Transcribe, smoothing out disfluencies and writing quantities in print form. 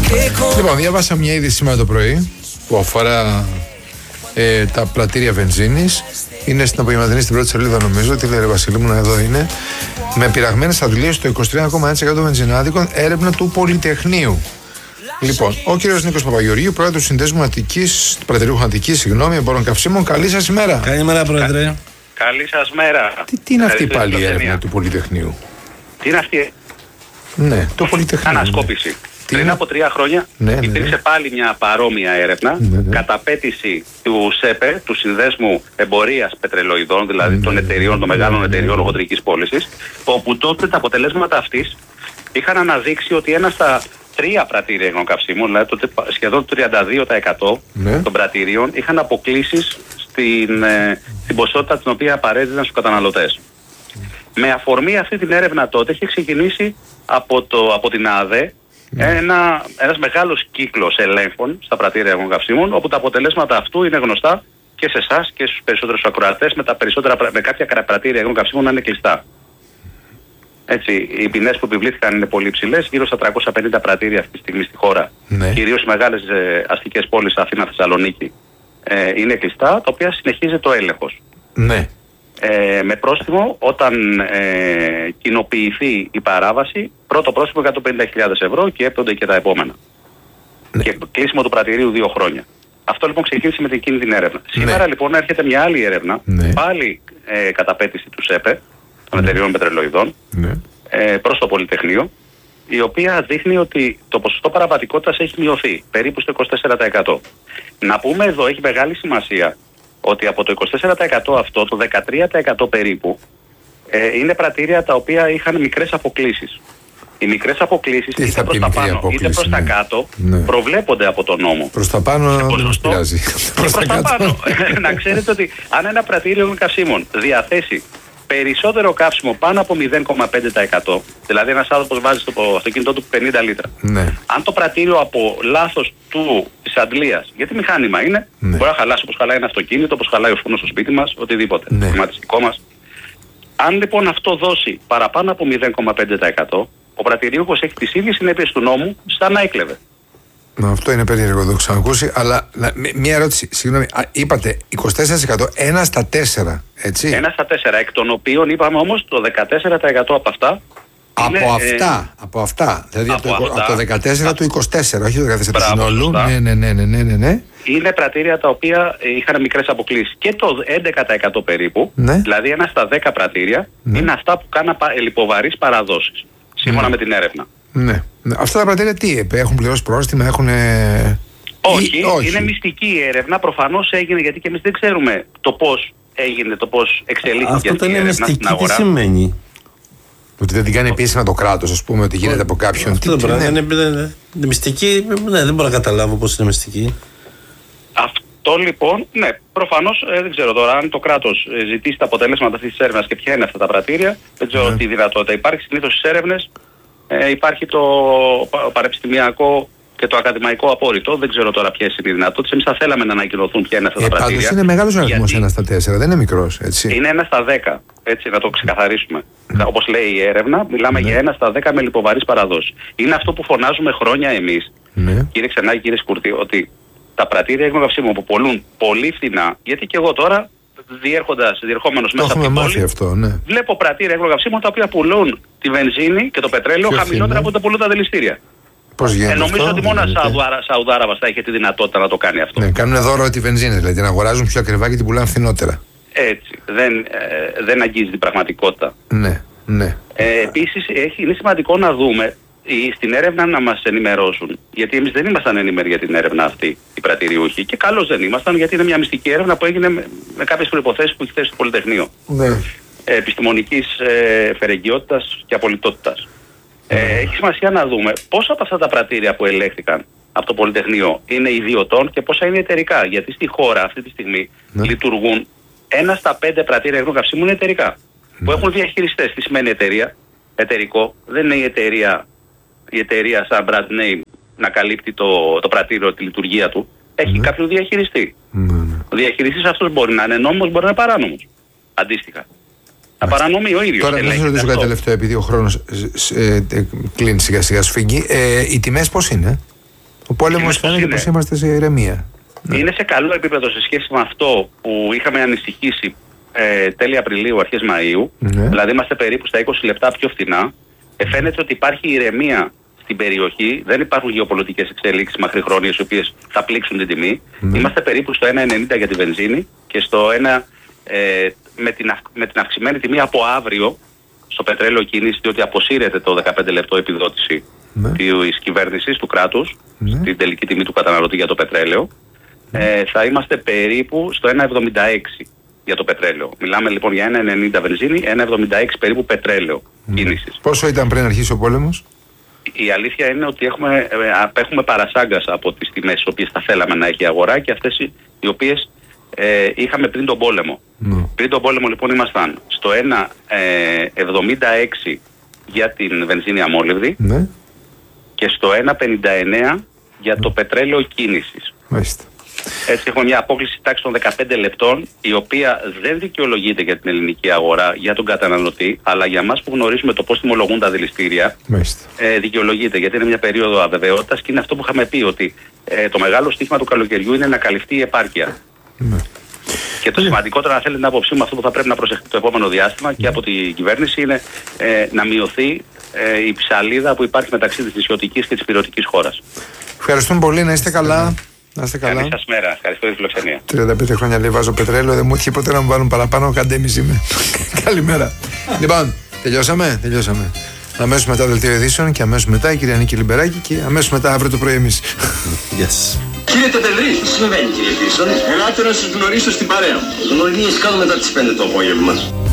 Λοιπόν, διάβασα μια είδηση σήμερα το πρωί που αφορά τα πλατήρια βενζίνης. Είναι στην απογευματινή, στην πρώτη σελίδα νομίζω. Τι λέει, ρε Βασίλη μου, εδώ είναι. Με πειραγμένες αντλίες στο 23,1% βενζινάδικων, έρευνα του Πολυτεχνείου. Λοιπόν, ο κύριος Νίκος Παπαγεωργίου, πρόεδρος του Συνδέσμου Αττικής, του Πρατηρίου Αττικής, εμπόρων καυσίμων. Καλή σας ημέρα. Καλημέρα, πρόεδρε. Καλή σας μέρα. Τι είναι αυτή πάλι η έρευνα του Πολυτεχνείου? Τι είναι αυτή? Ναι, το Πολυτεχνείο. Ανασκόπηση. Πριν από 3 χρόνια υπήρξε πάλι μια παρόμοια έρευνα, καταπέτηση του ΣΕΠΕ, του Συνδέσμου Εμπορίας Πετρελοειδών, δηλαδή των εταιριών, των μεγάλων εταιριών χοντρικής πώλησης, όπου τότε τα αποτελέσματα αυτής είχαν αναδείξει ότι ένα στα 3 πρατήρια υγρών καυσίμων, δηλαδή τότε σχεδόν το 32% των πρατηρίων, είχαν αποκλήσεις στην ποσότητα την οποία παρέδιδαν στους καταναλωτές. Με αφορμή αυτή την έρευνα τότε είχε ξεκινήσει από την ΑΔΕ ένας μεγάλος κύκλος ελέγχων στα πρατήρια υγρών καυσίμων, όπου τα αποτελέσματα αυτού είναι γνωστά και σε εσάς και στους περισσότερους ακροατές, με κάποια πρατήρια υγρών καυσίμων να είναι κλειστά. Έτσι, οι ποινές που επιβλήθηκαν είναι πολύ υψηλές, γύρω στα 350 πρατήρια αυτή τη στιγμή στη χώρα. Κυρίως οι μεγάλες αστικές πόλεις, Αθήνα, Θεσσαλονίκη, είναι κλειστά, τα οποία συνεχίζεται ο έλεγχος. Ναι. Με πρόστιμο, όταν κοινοποιηθεί η παράβαση, πρώτο πρόστιμο 150.000 ευρώ και έπτονται και τα επόμενα. Και κλείσιμο του πρατηρίου 2 χρόνια. Αυτό λοιπόν ξεκίνησε με εκείνη την έρευνα. Σήμερα λοιπόν έρχεται μια άλλη έρευνα, πάλι καταπέτηση του ΣΕΠΕ, των εταιριών πετρελοειδών, προς το Πολυτεχνείο, η οποία δείχνει ότι το ποσοστό παραβατικότητας έχει μειωθεί περίπου στο 24%. Να πούμε εδώ, έχει μεγάλη σημασία ότι από το 24% αυτό, το 13% περίπου, είναι πρατήρια τα οποία είχαν μικρές αποκλίσεις. Οι μικρές αποκλίσεις, είτε προς τα πάνω είτε προς τα κάτω, προβλέπονται από τον νόμο. Προς τα πάνω δεν μας πειράζει. Προς τα πάνω. Να ξέρετε ότι αν ένα πρατήριο καυσίμων διαθέσει περισσότερο καύσιμο πάνω από 0,5%, δηλαδή ένας άνθρωπος βάζει στο αυτοκίνητό του 50 λίτρα. Αν το πρατήριο από λάθος της αντλίας, γιατί μηχάνημα είναι, μπορεί να χαλάσει όπως χαλάει ένα αυτοκίνητο, όπως χαλάει ο φούρνος στο σπίτι μας, οτιδήποτε, το κλιματιστικό μας. Αν λοιπόν αυτό δώσει παραπάνω από 0,5%, ο πρατηριούχος έχει τις ίδιες συνέπειες του νόμου σαν να έκλεβε. Αυτό είναι περίεργο, το ξανακούσει, αλλά μια ερώτηση, συγγνώμη, είπατε 24%, 1 στα 4, έτσι? 1 στα 4, εκ των οποίων είπαμε όμως το 14% από αυτά. Από αυτά, δηλαδή από το 14% του 24%, όχι το 14% του συνόλου. Ναι. Είναι πρατήρια τα οποία είχαν μικρές αποκλίσεις. Και το 11% περίπου, δηλαδή 1 στα 10 πρατήρια, είναι αυτά που κάναν λιποβαρείς παραδόσεις, σύμφωνα με την έρευνα. Ναι. Αυτά τα πρατήρια τι έχουν πληρώσει πρόστιμα, έχουν... Όχι, είναι μυστική η έρευνα. Προφανώς έγινε, γιατί και εμείς δεν ξέρουμε το πώς έγινε, το πώς εξελίχθηκε αυτή η έρευνα στην αγορά. Τι σημαίνει? Ότι δεν την κάνει επίσημα το κράτος, ας πούμε, ότι γίνεται από κάποιον. Αυτό το πράγμα είναι μυστική. Δεν μπορώ να καταλάβω πώς είναι μυστική. Αυτό λοιπόν, ναι, προφανώς δεν ξέρω τώρα αν το κράτος ζητήσει τα αποτελέσματα αυτής της έρευνας και ποια είναι αυτά τα πρατήρια. Δεν ξέρω τι δυνατότητα υπάρχει. Συνήθως στις έρευνες υπάρχει το πανεπιστημιακό και το ακαδημαϊκό απόρριτο. Δεν ξέρω τώρα ποιες είναι οι δυνατότητες. Εμείς θα θέλαμε να ανακοινωθούν ποια είναι αυτά τα πρατήρια. Πάντως είναι μεγάλος αριθμός 1 στα 4, δεν είναι μικρός, έτσι? Είναι 1 στα 10, έτσι να το ξεκαθαρίσουμε. Όπως λέει η έρευνα, μιλάμε για 1 στα 10 με λιποβαρείς παραδόσεις. Είναι αυτό που φωνάζουμε χρόνια εμείς, κύριε Ξενάκη, κύριε Σκουρτή, ότι τα πρατήρια υγρών καυσίμων που πολλούν πολύ φθηνά, γιατί και εγώ τώρα διερχόμενος μέσα από την πόλη, βλέπω πρατήρια υγρών καυσίμων τα οποία πουλούν τη βενζίνη και το πετρέλαιο χαμηλότερα από τα πουλούν τα δηληστήρια. Νομίζω ότι μόνο Σαουδάραβας θα έχει τη δυνατότητα να το κάνει αυτό. Ναι, κάνουν δώρο τη βενζίνη, δηλαδή την αγοράζουν πιο ακριβά και την πουλάνε φθηνότερα. Έτσι. Δεν αγγίζει την πραγματικότητα. Ναι. Επίσης είναι σημαντικό να δούμε στην έρευνα να μας ενημερώσουν. Γιατί εμείς δεν ήμασταν ενημεροί για την έρευνα αυτή, οι πρατηριούχοι. Και καλώς δεν ήμασταν, γιατί είναι μια μυστική έρευνα που έγινε με κάποιες προϋποθέσεις που έχει θέσει το Πολυτεχνείο. Επιστημονικής φερεγγιότητας και απολυτότητας. Έχει σημασία να δούμε πόσα από αυτά τα πρατήρια που ελέγχθηκαν από το Πολυτεχνείο είναι ιδιωτών και πόσα είναι εταιρικά. Γιατί στη χώρα αυτή τη στιγμή λειτουργούν 1 στα 5 πρατήρια υγρών καυσίμων είναι εταιρικά. Που έχουν διαχειριστές. Τι σημαίνει εταιρεία? Εταιρικό δεν είναι η εταιρεία σαν brand name να καλύπτει το πρατήριο, τη λειτουργία του. Έχει κάποιον διαχειριστή. Ο διαχειριστής αυτός μπορεί να είναι νόμιμος, μπορεί να είναι παράνομος. Αντίστοιχα. Να παρανομεί ο ίδιος. Τώρα να σας ρωτήσω κάτι τελευταίο, επειδή ο χρόνος κλείνει σιγά σιγά, σφίγγει. Οι τιμές πώς είναι? Ο πόλεμος φαίνεται πως είμαστε σε ηρεμία. Είναι σε καλό επίπεδο σε σχέση με αυτό που είχαμε ανησυχήσει τέλη Απριλίου, αρχές Μαΐου. Δηλαδή είμαστε περίπου στα 20 λεπτά πιο φθηνά. Φαίνεται ότι υπάρχει ηρεμία στην περιοχή. Δεν υπάρχουν γεωπολιτικές εξελίξεις μακριχρόνιες οι οποίες θα πλήξουν την τιμή. Είμαστε περίπου στο 1,90 για τη βενζίνη και στο 1 με την αυξημένη τιμή από αύριο στο πετρέλαιο κίνηση, διότι αποσύρεται το 15 λεπτό επιδότηση της κυβέρνησης, του κράτους, στην τελική τιμή του καταναλωτή για το πετρέλαιο. Θα είμαστε περίπου στο 1,76 για το πετρέλαιο. Μιλάμε λοιπόν για 1,90 βενζίνη, 1,76 περίπου πετρέλαιο κίνησης. Πόσο ήταν πριν αρχίσει ο πόλεμος? Η αλήθεια είναι ότι απέχουμε παρασάγκας από τις τιμές τις οποίες θα θέλαμε να έχει η αγορά και αυτές οι οποίες είχαμε πριν τον πόλεμο. Πριν τον πόλεμο λοιπόν ήμασταν στο 1,76 για την βενζίνη αμόλυβδη και στο 1,59 για το πετρέλαιο κίνησης. Έτσι έχουμε μια απόκληση τάξη των 15 λεπτών, η οποία δεν δικαιολογείται για την ελληνική αγορά, για τον καταναλωτή, αλλά για μας που γνωρίζουμε το πώς τιμολογούν τα δηληστήρια, δικαιολογείται, γιατί είναι μια περίοδο αβεβαιότητας και είναι αυτό που είχαμε πει, ότι το μεγάλο στίχημα του καλοκαιριού είναι να καλυφθεί η επάρκεια. Και το σημαντικότερο, αν θέλετε την άποψή μου, αυτό που θα πρέπει να προσεχθεί το επόμενο διάστημα και από την κυβέρνηση είναι να μειωθεί η ψαλίδα που υπάρχει μεταξύ της νησιωτικής και της πειρωτικής χώρας. Ευχαριστούμε πολύ, να είστε καλά. Να είστε καλά. Καλή σας μέρα. Ευχαριστώ για τη φιλοξενία. 35 χρόνια λέει βάζω πετρέλαιο, δεν μου είχε ποτέ να μου βάλουν παραπάνω, καντέμις είμαι. Καλημέρα. Λοιπόν, τελειώσαμε. Αμέσως μετά δελτίο ειδήσεων και αμέσως μετά η κυρία Νίκη Λιμπεράκη και αμέσως μετά αύριο το πρωί εμείς. Yes. Κύριε Τετελρή, τι συμβαίνει κύριε Πίσον? Ελάτε να σας γνωρίσω στην παρέα μου. Γνωριμίες κάνω μετά τις 5 το απόγευμα.